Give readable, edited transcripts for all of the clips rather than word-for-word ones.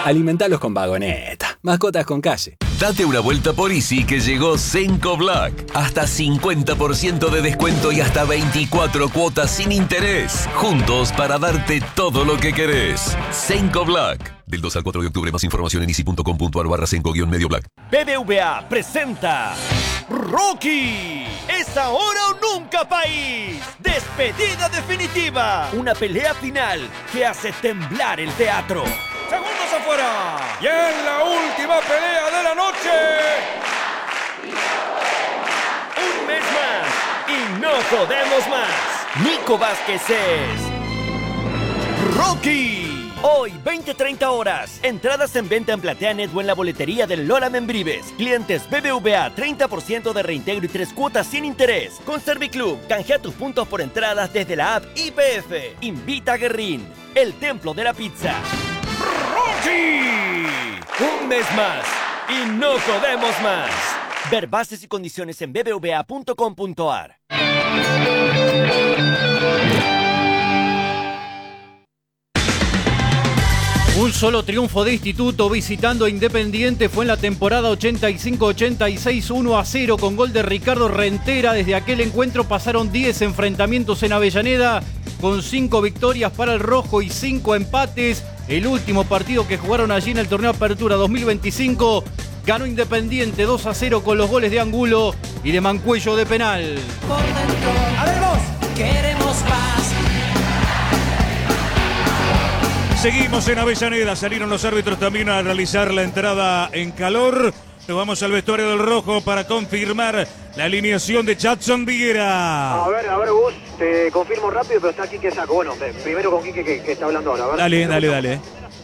Alimentalos con Vagoneta. Mascotas con calle. Date una vuelta por Easy que llegó Cenco Black. Hasta 50% de descuento y hasta 24 cuotas sin interés. Juntos para darte todo lo que querés. Cenco Black. Del 2 al 4 de octubre. Más información en easy.com.ar/Cenco-Medio Black. BBVA presenta Rocky. Es ahora o nunca, país. Despedida definitiva. Una pelea final que hace temblar el teatro. Segundos afuera. Y en la última pelea de la noche. Un mes más y no podemos más. Nico Vázquez es Rocky. Hoy, 20-30 horas. Entradas en venta en PlateaNet o en la boletería del Lola Membrives. Clientes BBVA, 30% de reintegro y 3 cuotas sin interés. Con Serviclub, canjea tus puntos por entradas desde la app IPF. Invita a Guerrín, el templo de la pizza. ¡Rocky! Un mes más y no podemos más. Ver bases y condiciones en bbva.com.ar. Un solo triunfo de Instituto visitando a Independiente fue en la temporada 85-86, 1-0 con gol de Ricardo Rentera. Desde aquel encuentro pasaron 10 enfrentamientos en Avellaneda con 5 victorias para el rojo y 5 empates. El último partido que jugaron allí en el torneo Apertura 2025 ganó Independiente 2-0 con los goles de Angulo y de Mancuello de penal. Por dentro, a ver vos, queremos paz. Seguimos en Avellaneda, salieron los árbitros también a realizar la entrada en calor. Nos vamos al vestuario del rojo para confirmar la alineación de Jadson Viguera. A ver, Gus, te confirmo rápido, pero está Quique Saco. Bueno, primero con Quique que está hablando ahora. A ver. Dale.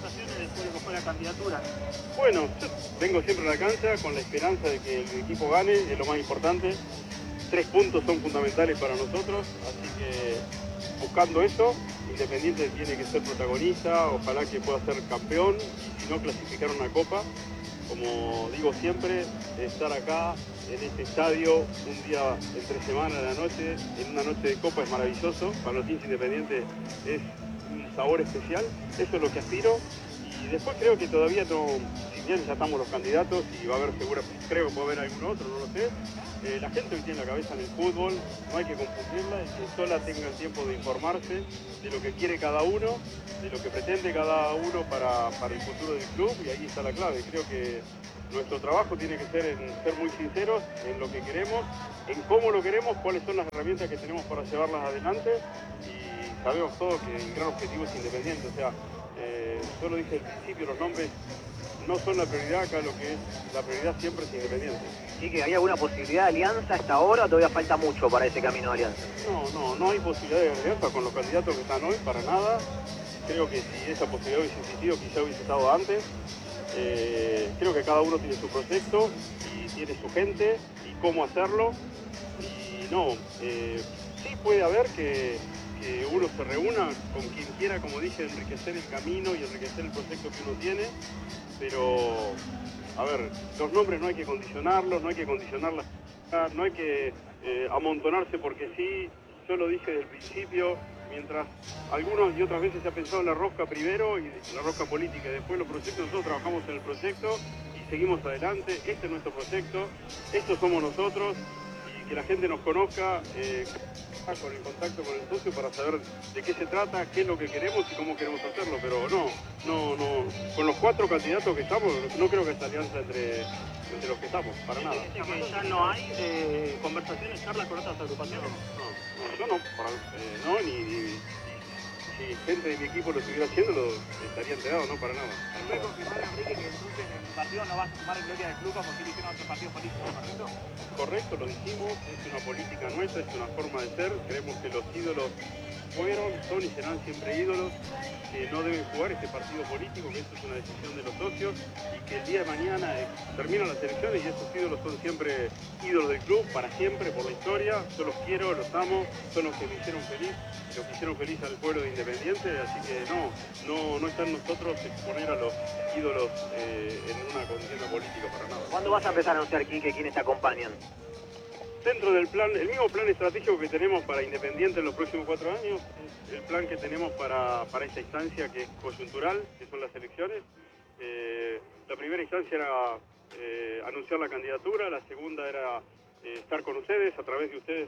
Bueno, vengo siempre a la cancha con la esperanza de que el equipo gane, es lo más importante. 3 puntos son fundamentales para nosotros, así que buscando eso, Independiente tiene que ser protagonista, ojalá que pueda ser campeón, si no clasificar una copa. Como digo siempre, estar acá en este estadio un día entre semana a la noche, en una noche de copa es maravilloso, para los hinchas Independientes es un sabor especial, eso es lo que aspiro. Y después creo que todavía no, si bien ya estamos los candidatos y va a haber creo que puede haber algún otro, no lo sé. La gente hoy tiene la cabeza en el fútbol, no hay que confundirla y que sola tenga el tiempo de informarse de lo que quiere cada uno, de lo que pretende cada uno para el futuro del club, y ahí está la clave. Creo que nuestro trabajo tiene que ser en ser muy sinceros en lo que queremos, en cómo lo queremos, cuáles son las herramientas que tenemos para llevarlas adelante, y sabemos todos que el gran objetivo es Independiente. O sea, yo lo dije al principio, los nombres no son la prioridad, acá lo que es la prioridad siempre es Independiente. ¿Y que hay alguna posibilidad de alianza hasta ahora o todavía falta mucho para ese camino de alianza? No hay posibilidad de alianza con los candidatos que están hoy, para nada. Creo que si esa posibilidad hubiese existido, quizá hubiese estado antes. Creo que cada uno tiene su proyecto y tiene su gente y cómo hacerlo. Y sí puede haber que uno se reúna con quien quiera, como dije, enriquecer el camino y enriquecer el proyecto que uno tiene, pero, a ver, los nombres no hay que condicionarlos, no hay que condicionarlas, no hay que amontonarse porque sí. Yo lo dije desde el principio, mientras algunos y otras veces se ha pensado en la rosca primero y la rosca política y después los proyectos, nosotros trabajamos en el proyecto y seguimos adelante. Este es nuestro proyecto, estos somos nosotros, y que la gente nos conozca con el contacto con el socio para saber de qué se trata, qué es lo que queremos y cómo queremos hacerlo, pero no, con los 4 candidatos que estamos, no creo que esta alianza entre los que estamos, para nada. ¿Dice que ya no hay conversaciones, charlas con otras agrupaciones? Yo no, ni si gente de mi equipo lo estuviera haciendo, lo estaría enterado, no para nada. ¿Puede confirmar, Enrique, que entonces en el partido no vas a tomar en gloria del club porque eligieron otro partido político, correcto? Correcto, lo dijimos, es una política nuestra, es una forma de ser, creemos que los ídolos son y serán siempre ídolos, que no deben jugar este partido político, que esto es una decisión de los socios, y que el día de mañana terminan las elecciones y esos ídolos son siempre ídolos del club, para siempre, por la historia. Yo los quiero, los amo, son los que me hicieron feliz, los que hicieron feliz al pueblo de Independiente, así que no está en nosotros exponer a los ídolos en una contienda política para nada. ¿Cuándo vas a empezar a anunciar, Quique, quiénes te acompañan? Dentro del plan, el mismo plan estratégico que tenemos para Independiente en los próximos 4 años, el plan que tenemos para esta instancia que es coyuntural, que son las elecciones, La primera instancia era anunciar la candidatura, la segunda era estar con ustedes, a través de ustedes,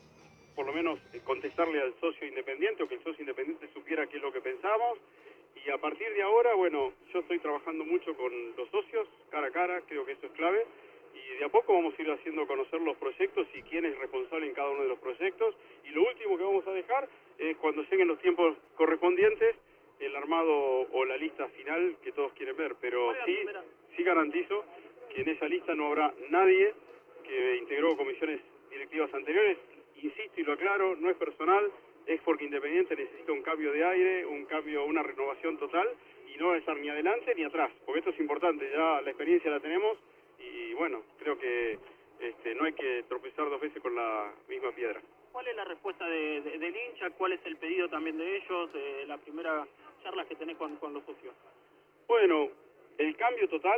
por lo menos contestarle al socio independiente, o que el socio independiente supiera qué es lo que pensamos. Y a partir de ahora, bueno, yo estoy trabajando mucho con los socios, cara a cara, creo que eso es clave. Y de a poco vamos a ir haciendo conocer los proyectos y quién es responsable en cada uno de los proyectos. Y lo último que vamos a dejar es, cuando lleguen los tiempos correspondientes, el armado o la lista final que todos quieren ver. Pero sí garantizo que en esa lista no habrá nadie que integró comisiones directivas anteriores. Insisto y lo aclaro, no es personal, es porque Independiente necesita un cambio de aire, un cambio, una renovación total, y no va a estar ni adelante ni atrás, porque esto es importante, ya la experiencia la tenemos. Y bueno, creo que no hay que tropezar dos veces con la misma piedra. ¿Cuál es la respuesta del hincha? ¿Cuál es el pedido también de ellos? La primera charla que tenés con los socios. Bueno, el cambio total,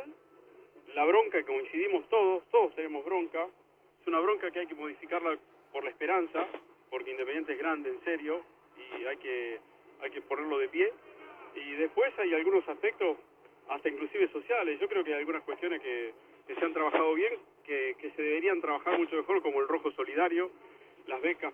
la bronca, que coincidimos todos tenemos bronca. Es una bronca que hay que modificarla por la esperanza, porque Independiente es grande, en serio, y hay que ponerlo de pie. Y después hay algunos aspectos, hasta inclusive sociales. Yo creo que hay algunas cuestiones que se han trabajado bien, que se deberían trabajar mucho mejor, como el rojo solidario, las becas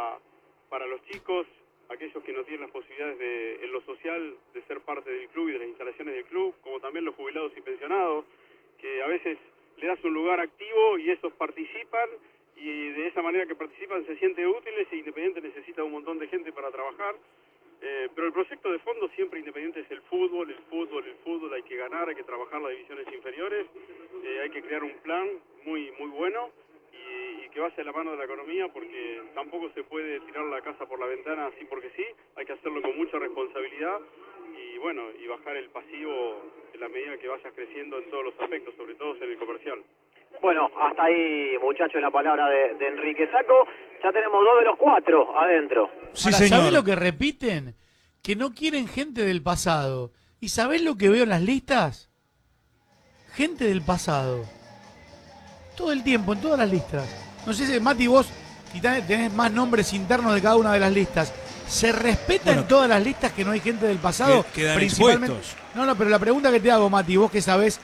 para los chicos, aquellos que no tienen las posibilidades en lo social de ser parte del club y de las instalaciones del club, como también los jubilados y pensionados, que a veces le das un lugar activo y esos participan, y de esa manera que participan se sienten útiles, e Independiente necesita un montón de gente para trabajar. Pero el proyecto de fondo siempre Independiente es el fútbol, hay que ganar, hay que trabajar las divisiones inferiores, hay que crear un plan muy bueno y que vaya a la mano de la economía, porque tampoco se puede tirar la casa por la ventana así porque sí, hay que hacerlo con mucha responsabilidad y bueno, y bajar el pasivo en la medida que vayas creciendo en todos los aspectos, sobre todo en el comercial. Bueno, hasta ahí, muchachos, la palabra de Enrique Sacco. Ya tenemos 2 de los 4 adentro. Sí, ahora, señor. ¿sabés lo que repiten? Que no quieren gente del pasado. ¿Y sabés lo que veo en las listas? Gente del pasado. Todo el tiempo, en todas las listas. No sé si, Mati, vos tenés más nombres internos de cada una de las listas. ¿Se respeta en todas las listas que no hay gente del pasado? Quedan Principalmente. expuestos. No, pero la pregunta que te hago, Mati, vos que sabés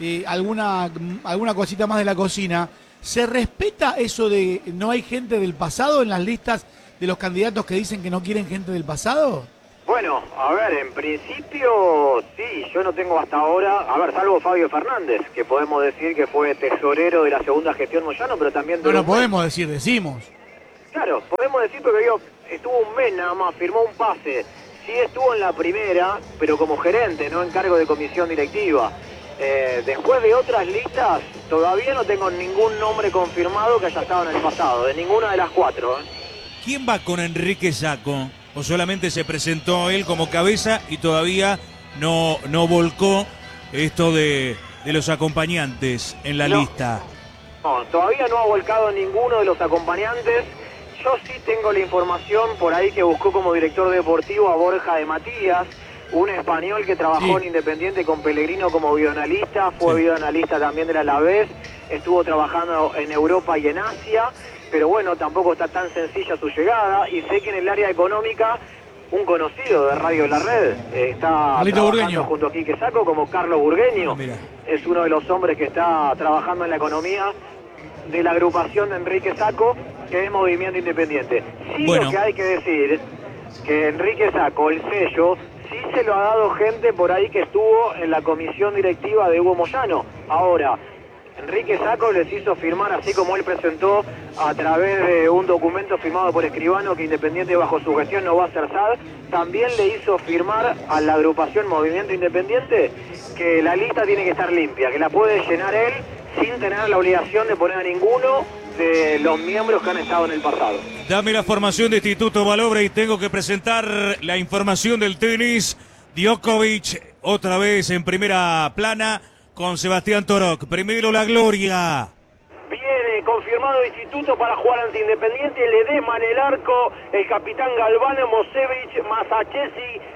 alguna cosita más de la cocina, ¿se respeta eso de no hay gente del pasado en las listas de los candidatos que dicen que no quieren gente del pasado? Bueno, a ver, en principio sí, yo no tengo hasta ahora, a ver, salvo Fabio Fernández, que podemos decir que fue tesorero de la segunda gestión Moyano, pero también... No podemos decir, decimos. Claro, podemos decir porque estuvo un mes nada más, firmó un pase, sí estuvo en la primera, pero como gerente, no en cargo de comisión directiva. Después de otras listas, todavía no tengo ningún nombre confirmado que haya estado en el pasado, de ninguna de las 4. ¿Quién va con Enrique Sacco? ¿O solamente se presentó él como cabeza y todavía no volcó esto de los acompañantes en la lista? No, todavía no ha volcado ninguno de los acompañantes. Yo sí tengo la información por ahí que buscó como director deportivo a Borja de Matías, un español que trabajó en Independiente con Pellegrino como videoanalista, fue videoanalista también del Alavés, estuvo trabajando en Europa y en Asia, pero bueno, tampoco está tan sencilla su llegada, y sé que en el área económica un conocido de Radio La Red está trabajando junto a Quique Sacco, como Carlos Burgueño, es uno de los hombres que está trabajando en la economía de la agrupación de Enrique Sacco, que es Movimiento Independiente. Sí, lo que hay que decir, que Enrique Sacco, el sello, sí se lo ha dado gente por ahí que estuvo en la comisión directiva de Hugo Moyano. Ahora, Enrique Sacco les hizo firmar, así como él presentó a través de un documento firmado por Escribano que Independiente bajo su gestión no va a ser SAD, también le hizo firmar a la agrupación Movimiento Independiente que la lista tiene que estar limpia, que la puede llenar él sin tener la obligación de poner a ninguno de los miembros que han estado en el pasado. Dame la formación de Instituto Balobre y tengo que presentar la información del tenis. Djokovic otra vez en primera plana con Sebastián Torok. Primero la gloria. Viene confirmado Instituto para jugar ante Independiente. Ledesma en el arco, el capitán Galván, Mosevich, Masachesi,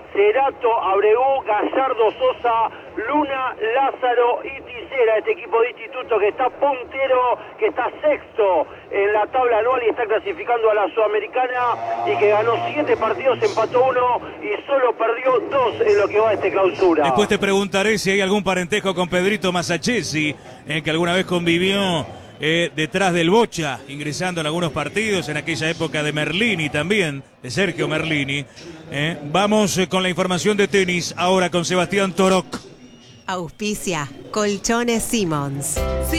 Cerato, Abreu, Gallardo, Sosa, Luna, Lázaro y Tisera, este equipo de instituto que está puntero, que está sexto en la tabla anual y está clasificando a la Sudamericana y que ganó 7 partidos, empató 1 y solo perdió 2 en lo que va de este clausura. Después te preguntaré si hay algún parentesco con Pedrito Masachesi, que alguna vez convivió detrás del Bocha, ingresando en algunos partidos en aquella época de Merlini también, de Sergio Merlini. Vamos con la información de tenis ahora con Sebastián Torok. Auspicia Colchones Simmons.